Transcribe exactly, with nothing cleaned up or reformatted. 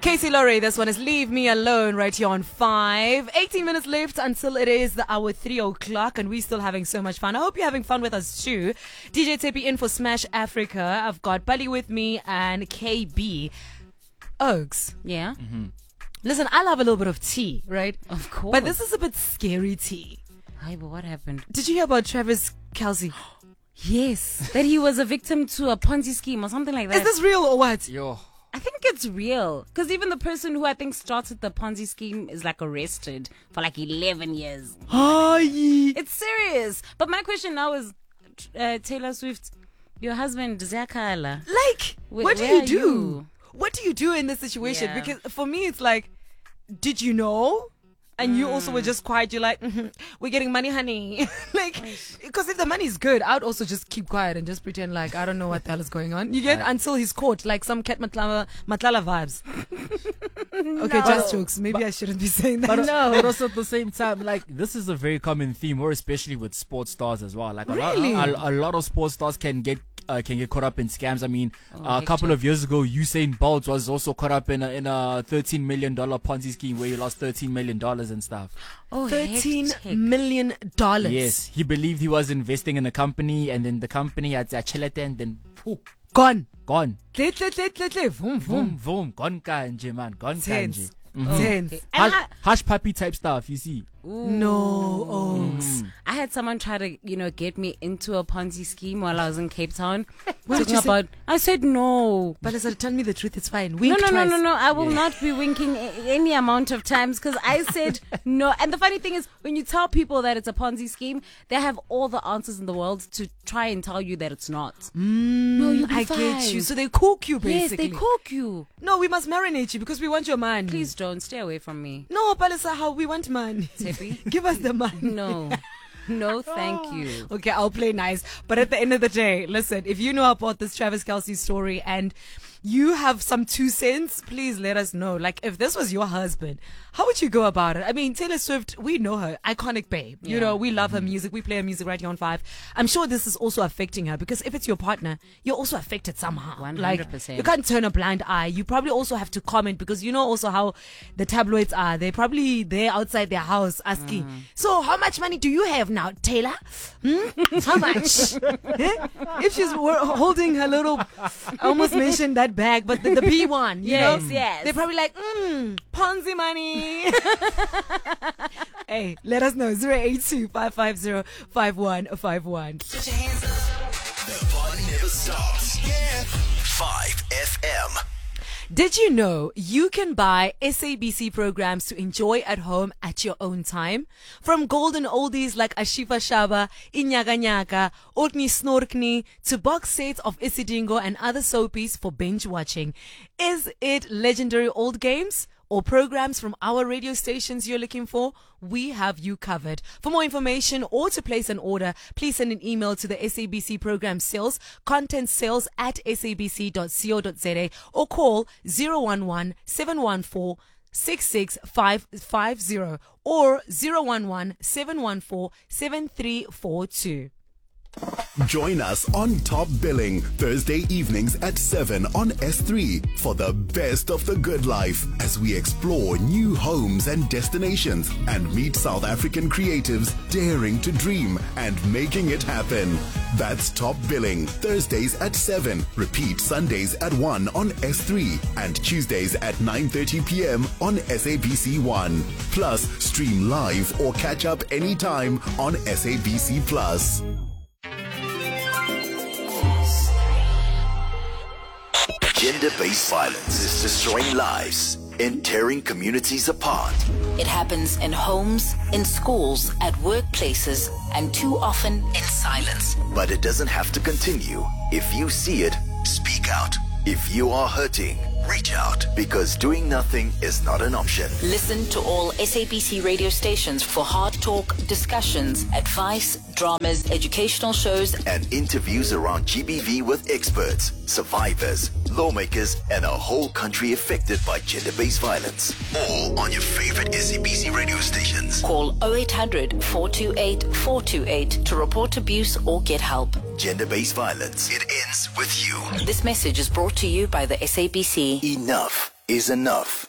Casey Laurie, this one is Leave Me Alone right here on five. eighteen minutes left until it is the hour three o'clock and we're still having so much fun. I hope you're having fun with us too. D J Tepi in for Smash Africa. I've got Buddy with me and K B. Oaks. Yeah? Mm-hmm. Listen, I love a little bit of tea, right? Of course. But this is a bit scary tea. Hi, but what happened? Did you hear about Travis Kelce? Yes. That he was a victim to a Ponzi scheme or something like that. Is this real or what? Yo. I think it's real. Because even the person who I think started the Ponzi scheme is like arrested for like eleven years. Hi. It's serious. But my question now is, uh, Taylor Swift, your husband, Zakala. Like, Wh- what do where you are do? you? What do you do in this situation? Yeah. Because for me, it's like, did you know? And you also were just quiet. You're like, mm-hmm, we're getting money, honey. Like, because if the money is good, I'd also just keep quiet and just pretend like I don't know what the hell is going on. You get Right. until he's caught, like some Cat Matlala, Matlala vibes. Okay, just jokes. Maybe I shouldn't be saying that. But, but also at the same time, like, this is a very common theme, more especially with sports stars as well. Like, a, Really? lot, a, a lot of sports stars can get uh, can get caught up in scams. I mean, Oh, uh, a couple of years ago, Usain Bolt was also caught up in a, in a thirteen million dollars Ponzi scheme where he lost thirteen million dollars and stuff. Oh, Thirteen hectic. million dollars. Yes, he believed he was investing in a company, and then the company had a chelete, and then phew, Gone. gone. Tle, tle, tle, tle, tle. Vroom, vroom. Boom, boom, gone kanje, man, gone Tense. kanje. Tense. And Hush, I- hush puppy type stuff, you see. No, Oaks. I had someone try to, you know, get me into a Ponzi scheme while I was in Cape Town. What did Talking you say? about, I said no. But listen, tell me the truth. It's fine. No, Wink no, no, twice. no, no. I will not be winking a- any amount of times because I said no. And the funny thing is, when you tell people that it's a Ponzi scheme, they have all the answers in the world to try and tell you that it's not. Mm, No, you'll be I get fine. you. So they cook you, Yes, basically. they cook you. No, we must marinate you because we want your money. Please don't stay away from me. No, Palisa, how we want money. Tepi? Give us the money. No, no, thank you. Okay, I'll play nice. But at the end of the day, listen, if you know about this Travis Kelce story and you have some two cents, please let us know. Like, if this was your husband, how would you go about it? I mean, Taylor Swift, we know her, iconic babe. You Yeah. know, we love her music. We play her music right here on Five. I'm sure this is also affecting her because if it's your partner, you're also affected somehow. one Like, hundred percent. you can't turn a blind eye. You probably also have to comment because you know also how the tabloids are. They're probably there outside their house asking, Mm. so how much money do you have now, Taylor? Hmm? How much? Eh? If she's wo- holding her little, I almost mentioned that bag, but the, the B one, you Yes, know? yes. They're probably like, mm, Ponzi money. Hey, let us know. zero eight two, five five zero, five one five one. Put your hands up. The fun never stops. Yeah. five F M. Did you know you can buy S A B C programs to enjoy at home at your own time? From golden oldies like Ashifa Shaba, Inyaga Nyaka, Orkney Snorkney, to box sets of Isidingo and other soapies for binge watching. Is it legendary old games or programs from our radio stations you're looking for? We have you covered. For more information or to place an order, please send an email to the S A B C program sales, content sales at sabc dot co dot za or call zero one one, seven one four, six six five five zero or zero one one, seven one four, seven three four two. Join us on Top Billing Thursday evenings at seven on S three for the best of the good life as we explore new homes and destinations and meet South African creatives daring to dream and making it happen. That's Top Billing Thursdays at seven. Repeat Sundays at one on S three and Tuesdays at nine thirty p.m. on S A B C one. Plus, stream live or catch up anytime on S A B C Plus. Gender-based violence is destroying lives and tearing communities apart. It happens in homes, in schools, at workplaces, and too often in silence. But it doesn't have to continue. If you see it, speak out. If you are hurting, reach out, because doing nothing is not an option. Listen to all S A B C radio stations for hard talk, discussions, advice, dramas, educational shows, And interviews around G B V with experts, survivors, lawmakers, and a whole country affected by gender-based violence. All on your favorite S A B C radio stations. Call oh eight hundred, four two eight, four two eight to report abuse or get help. Gender-based violence. It ends with you. This message is brought to you by the S A B C. Enough is enough.